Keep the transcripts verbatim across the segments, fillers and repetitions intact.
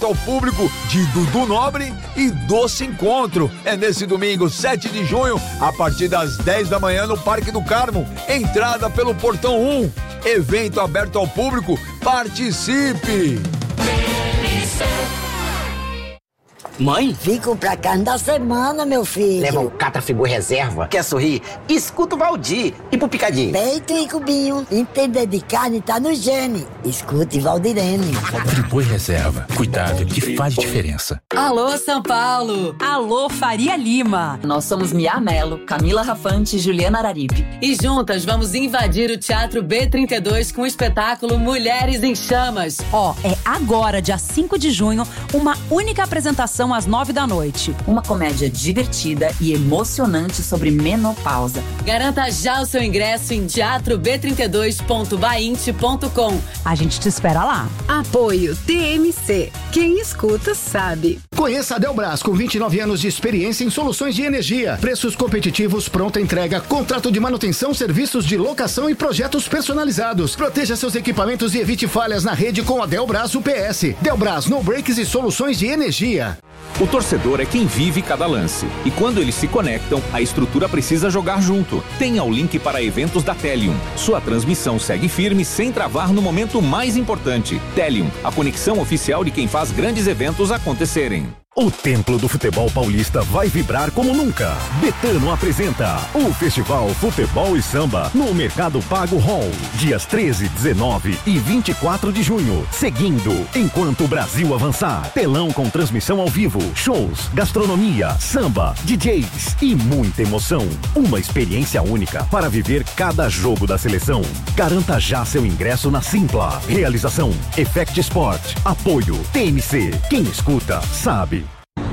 ao público de Dudu Nobre e Doce Encontro. É nesse domingo, sete de junho, a partir das dez da manhã no Parque do Carmo. Entrada pelo Portão um. Evento aberto ao público. Participe! Mãe? Fico pra carne da semana, meu filho. Leva um Catrafigo Reserva. Quer sorrir? Escuta o Valdir. E pro picadinho? Peito e cubinho. Entender de carne tá no gene. Escute Valdirene. Friboi Reserva. Cuidado que faz diferença. Alô, São Paulo. Alô, Faria Lima. Nós somos Mia Mello, Camila Rafante e Juliana Araripe. E juntas vamos invadir o Teatro B trinta e dois com o espetáculo Mulheres em Chamas. Ó, é agora, dia cinco de junho, uma única apresentação às nove da noite. Uma comédia divertida e emocionante sobre menopausa. Garanta já o seu ingresso em teatro b trinta e dois ponto bainte ponto com. A gente te espera lá. Apoio T M C. Quem escuta sabe. Conheça a Delbras, com vinte e nove anos de experiência em soluções de energia. Preços competitivos, pronta entrega, contrato de manutenção, serviços de locação e projetos personalizados. Proteja seus equipamentos e evite falhas na rede com a Delbras U P S. Delbras, no breaks e soluções de energia. O torcedor é quem vive cada lance. E quando eles se conectam, a estrutura precisa jogar junto. Tenha o link para eventos da Telium. Sua transmissão segue firme sem travar no momento mais importante. Telium, a conexão oficial de quem faz grandes eventos acontecerem. O Templo do Futebol Paulista vai vibrar como nunca. Betano apresenta o Festival Futebol e Samba no Mercado Pago Hall, dias treze, dezenove e vinte e quatro de junho. Seguindo, enquanto o Brasil avançar, telão com transmissão ao vivo, shows, gastronomia, samba, D Js e muita emoção. Uma experiência única para viver cada jogo da seleção. Garanta já seu ingresso na Simpla. Realização Effect Sport. Apoio T M C. Quem escuta sabe.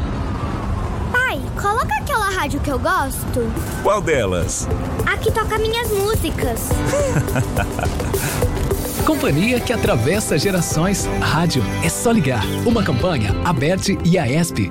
Coloca aquela rádio que eu gosto. Qual delas? A que toca minhas músicas. Companhia que atravessa gerações. Rádio é só ligar. Uma campanha Aberte e Aesp.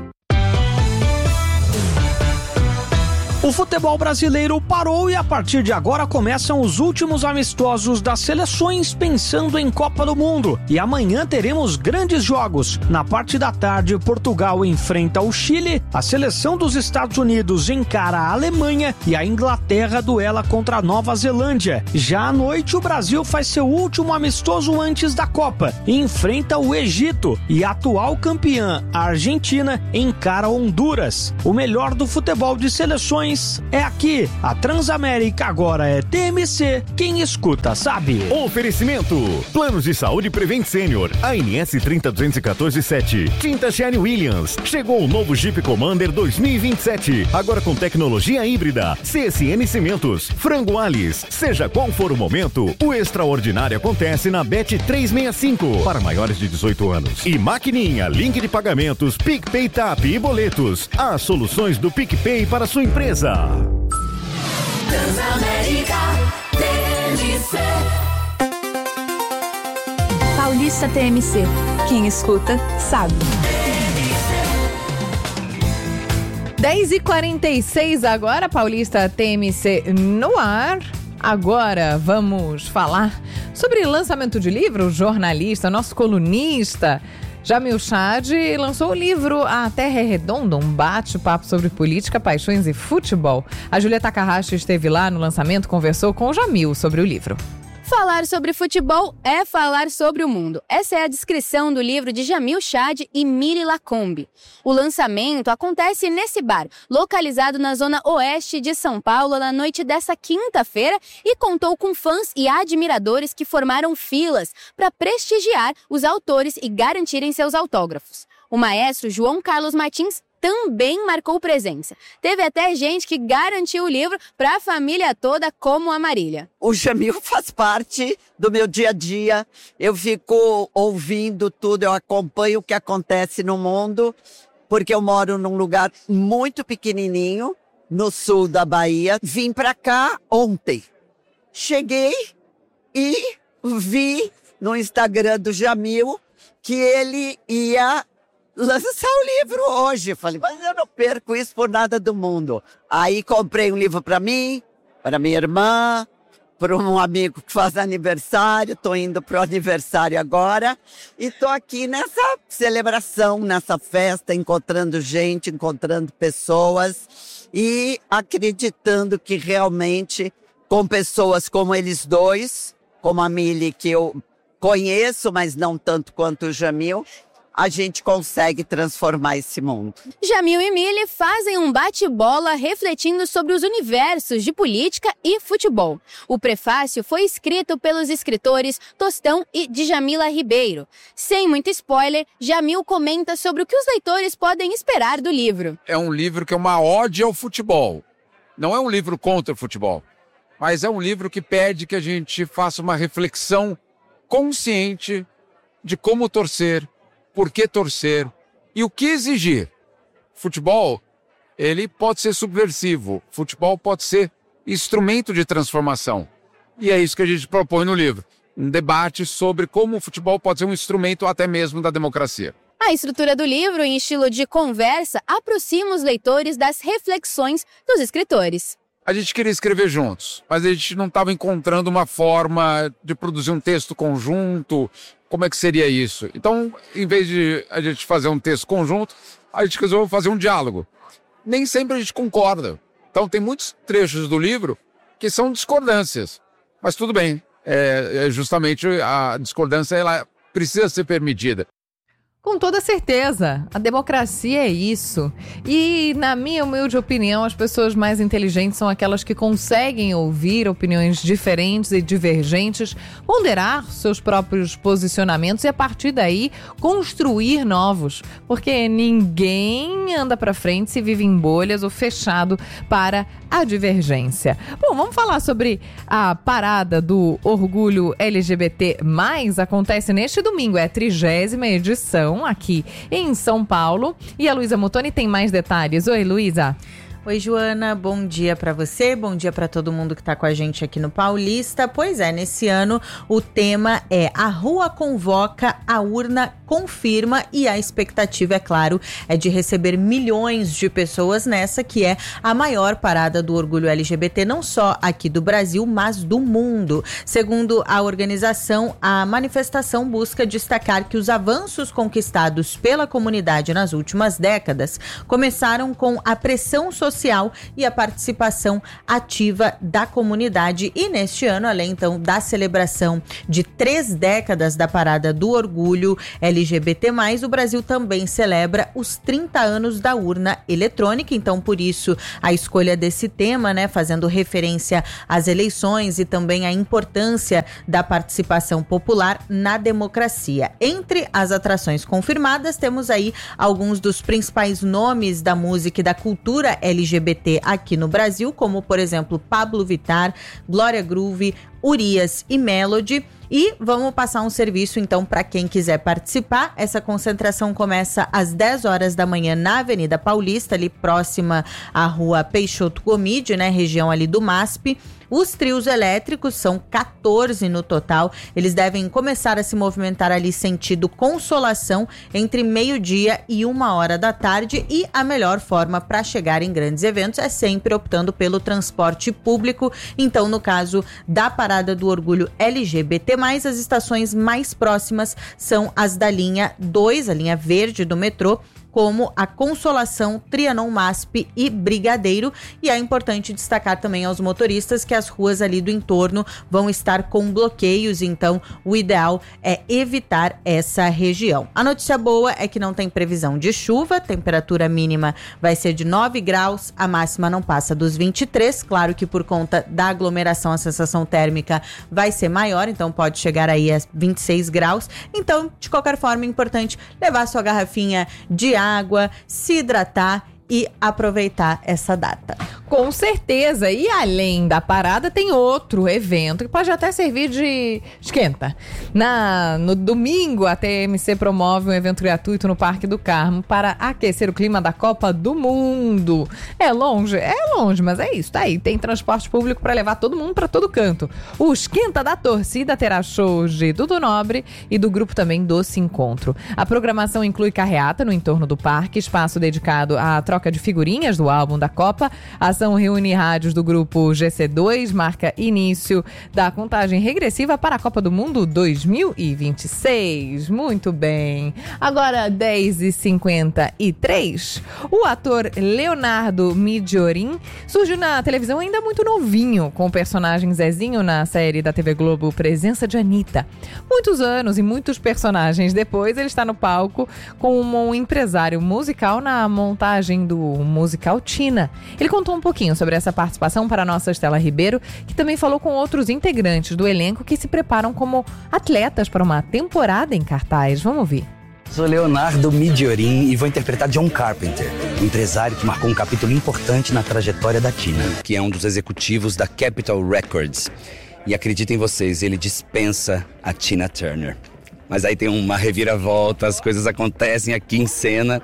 O futebol brasileiro parou e a partir de agora começam os últimos amistosos das seleções pensando em Copa do Mundo. E amanhã teremos grandes jogos. Na parte da tarde, Portugal enfrenta o Chile, a seleção dos Estados Unidos encara a Alemanha e a Inglaterra duela contra a Nova Zelândia. Já à noite, o Brasil faz seu último amistoso antes da Copa e enfrenta o Egito. E a atual campeã, a Argentina, encara Honduras. O melhor do futebol de seleções é aqui. A Transamérica agora é T M C. Quem escuta sabe. Oferecimento: Planos de Saúde Prevent Senior, A N S trinta duzentos e quatorze sete. Tinta Sherwin Williams. Chegou o novo Jeep Commander dois mil e vinte e sete, agora com tecnologia híbrida. C S N Cimentos. Frango Alice. Seja qual for o momento, o extraordinário acontece na Bet trezentos e sessenta e cinco para maiores de dezoito anos. E Maquininha, link de pagamentos, PicPay Tap e boletos. As soluções do PicPay para sua empresa. Transamérica T M C. Paulista T M C. Quem escuta, sabe. dez e quarenta e seis agora, Paulista T M C no ar. Agora vamos falar sobre lançamento de livro. O jornalista, nosso colunista Jamil Chad lançou o livro A Terra é Redonda, um bate-papo sobre política, paixões e futebol. A Julieta Carrasco esteve lá no lançamento, conversou com o Jamil sobre o livro. Falar sobre futebol é falar sobre o mundo. Essa é a descrição do livro de Jamil Chad e Miri Lacombe. O lançamento acontece nesse bar, localizado na zona oeste de São Paulo, na noite dessa quinta-feira, e contou com fãs e admiradores que formaram filas para prestigiar os autores e garantirem seus autógrafos. O maestro João Carlos Martins também marcou presença. Teve até gente que garantiu o livro para a família toda, como a Marília. O Jamil faz parte do meu dia a dia. Eu fico ouvindo tudo, eu acompanho o que acontece no mundo, porque eu moro num lugar muito pequenininho, no sul da Bahia. Vim para cá ontem. Cheguei e vi no Instagram do Jamil que ele ia lançar o livro hoje. Falei, mas eu não perco isso por nada do mundo. Aí comprei um livro para mim, para minha irmã, para um amigo que faz aniversário, estou indo para o aniversário agora e estou aqui nessa celebração, nessa festa, encontrando gente, encontrando pessoas e acreditando que realmente com pessoas como eles dois, como a Mili, que eu conheço, mas não tanto quanto o Jamil, a gente consegue transformar esse mundo. Jamil e Mili fazem um bate-bola refletindo sobre os universos de política e futebol. O prefácio foi escrito pelos escritores Tostão e Djamila Ribeiro. Sem muito spoiler, Jamil comenta sobre o que os leitores podem esperar do livro. É um livro que é uma ode ao futebol. Não é um livro contra o futebol, mas é um livro que pede que a gente faça uma reflexão consciente de como torcer, por que torcer e o que exigir. Futebol, ele pode ser subversivo. Futebol pode ser instrumento de transformação. E é isso que a gente propõe no livro. Um debate sobre como o futebol pode ser um instrumento até mesmo da democracia. A estrutura do livro, em estilo de conversa, aproxima os leitores das reflexões dos escritores. A gente queria escrever juntos, mas a gente não estava encontrando uma forma de produzir um texto conjunto. Como é que seria isso? Então, em vez de a gente fazer um texto conjunto, a gente resolveu fazer um diálogo. Nem sempre a gente concorda. Então, tem muitos trechos do livro que são discordâncias. Mas tudo bem, é, é justamente a discordância ela precisa ser permitida. Com toda certeza, a democracia é isso. E, na minha humilde opinião, as pessoas mais inteligentes são aquelas que conseguem ouvir opiniões diferentes e divergentes, ponderar seus próprios posicionamentos e, a partir daí, construir novos. Porque ninguém anda pra frente se vive em bolhas ou fechado para a divergência. Bom, vamos falar sobre a parada do Orgulho L G B T mais. Acontece neste domingo, é a trigésima edição aqui em São Paulo. E a Luísa Mutoni tem mais detalhes. Oi, Luísa. Oi, Joana, bom dia para você, bom dia para todo mundo que está com a gente aqui no Paulista. Pois é, nesse ano o tema é A Rua Convoca, a Urna Confirma, e a expectativa, é claro, é de receber milhões de pessoas nessa, que é a maior parada do orgulho L G B T, não só aqui do Brasil, mas do mundo. Segundo a organização, a manifestação busca destacar que os avanços conquistados pela comunidade nas últimas décadas começaram com a pressão social e a participação ativa da comunidade. E neste ano, além então da celebração de três décadas da parada do orgulho L G B T mais, o Brasil também celebra os trinta anos da urna eletrônica. Então, por isso, a escolha desse tema, né, fazendo referência às eleições e também à importância da participação popular na democracia. Entre as atrações confirmadas, temos aí alguns dos principais nomes da música e da cultura L G B T aqui no Brasil, como, por exemplo, Pablo Vittar, Glória Groove, Urias e Melody. E vamos passar um serviço, então, para quem quiser participar. Essa concentração começa às dez horas da manhã na Avenida Paulista, ali próxima à Rua Peixoto Gomide, né, região ali do M A S P. Os trios elétricos são quatorze no total. Eles devem começar a se movimentar ali sentido Consolação entre meio-dia e uma hora da tarde. E a melhor forma para chegar em grandes eventos é sempre optando pelo transporte público. Então, no caso da parada do orgulho L G B T mais, as estações mais próximas são as da linha dois, a linha verde do metrô, como a Consolação, Trianon, M A S P e Brigadeiro. E é importante destacar também aos motoristas que as ruas ali do entorno vão estar com bloqueios, então o ideal é evitar essa região. A notícia boa é que não tem previsão de chuva, temperatura mínima vai ser de nove graus, a máxima não passa dos vinte e três, claro que por conta da aglomeração a sensação térmica vai ser maior, então pode chegar aí a vinte e seis graus. Então, de qualquer forma, é importante levar sua garrafinha de água, água, se hidratar e aproveitar essa data. Com certeza. E além da parada, tem outro evento que pode até servir de esquenta. Na, no domingo, a T M C promove um evento gratuito no Parque do Carmo para aquecer o clima da Copa do Mundo. É longe? É longe, mas é isso. Tá aí. Tem transporte público para levar todo mundo para todo canto. O Esquenta da Torcida terá shows de Dudu Nobre e do grupo também Doce Encontro. A programação inclui carreata no entorno do parque, espaço dedicado à troca de figurinhas do álbum da Copa, as participação reúne rádios do grupo G C dois, marca início da contagem regressiva para a Copa do Mundo dois mil e vinte e seis. Muito bem. Agora, dez e cinquenta e três. O ator Leonardo Midjorin surgiu na televisão ainda muito novinho, com o personagem Zezinho na série da T V Globo Presença de Anitta. Muitos anos e muitos personagens depois, ele está no palco como um empresário musical na montagem do musical Tina. Ele contou um pouquinho sobre essa participação para a nossa Estela Ribeiro, que também falou com outros integrantes do elenco que se preparam como atletas para uma temporada em cartaz. Vamos ouvir. Sou Leonardo Midjorin e vou interpretar John Carpenter, um empresário que marcou um capítulo importante na trajetória da Tina, que é um dos executivos da Capitol Records. E acreditem vocês, ele dispensa a Tina Turner. Mas aí tem uma reviravolta, as coisas acontecem aqui em cena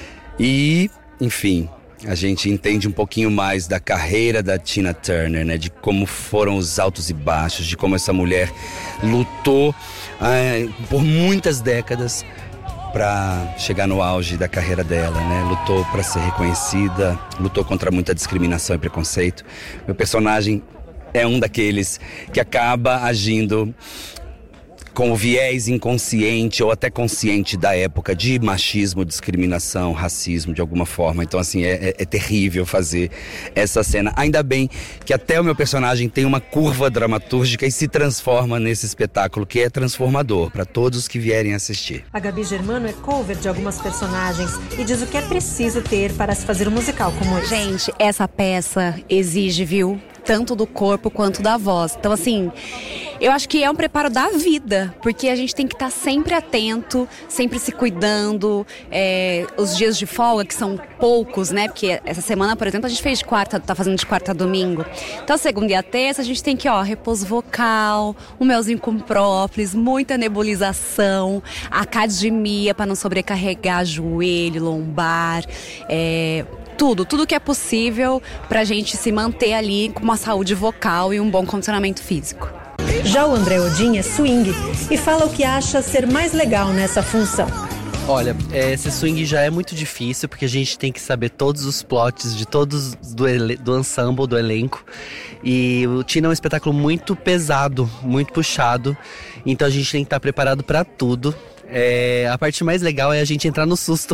e, enfim, a gente entende um pouquinho mais da carreira da Tina Turner, né? De como foram os altos e baixos, de como essa mulher lutou ah, por muitas décadas para chegar no auge da carreira dela, né? Lutou para ser reconhecida, lutou contra muita discriminação e preconceito. Meu personagem é um daqueles que acaba agindo com o viés inconsciente ou até consciente da época de machismo, discriminação, racismo de alguma forma. Então, assim, é, é, é terrível fazer essa cena. Ainda bem que até o meu personagem tem uma curva dramatúrgica e se transforma nesse espetáculo que é transformador para todos que vierem assistir. A Gabi Germano é cover de algumas personagens e diz o que é preciso ter para se fazer um musical como esse. Gente, essa peça exige, viu? Tanto do corpo quanto da voz. Então, assim, eu acho que é um preparo da vida, porque a gente tem que estar sempre atento, sempre se cuidando. É, os dias de folga, que são poucos, né? Porque essa semana, por exemplo, a gente fez de quarta, tá fazendo de quarta a domingo. Então, segunda e a terça, a gente tem que, ó, repouso vocal, um melzinho com própolis, muita nebulização, academia para não sobrecarregar joelho, lombar, é... Tudo, tudo que é possível pra gente se manter ali com uma saúde vocal e um bom condicionamento físico. Já o André Odin é swing e fala o que acha ser mais legal nessa função. Olha, esse swing já é muito difícil, porque a gente tem que saber todos os plots de todos do, ele- do ensemble, do elenco. E o Tina é um espetáculo muito pesado, muito puxado, então a gente tem que estar preparado pra tudo. É, a parte mais legal é a gente entrar no susto.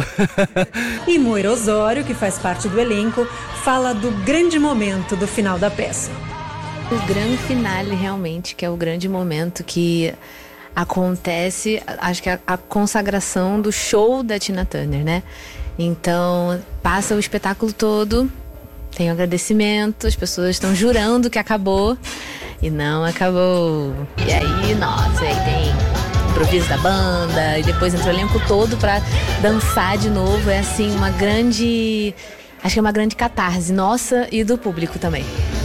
E Moira Osório, que faz parte do elenco, fala do grande momento do final da peça. O grande finale, realmente, que é o grande momento que acontece, acho que é a consagração do show da Tina Turner, né? Então, passa o espetáculo todo, tem um agradecimento, as pessoas estão jurando que acabou e não acabou. E aí, nossa, aí tem improviso da banda e depois entra o elenco todo pra dançar de novo. É assim, uma grande, acho que é uma grande catarse nossa e do público também.